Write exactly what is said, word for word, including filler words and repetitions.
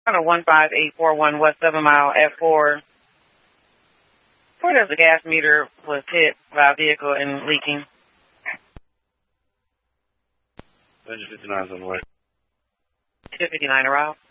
On a one five eight four one West seven Mile F four. Where does the gas meter was hit by a vehicle and leaking? one fifty-nine is on the way. two fifty-nine arrived.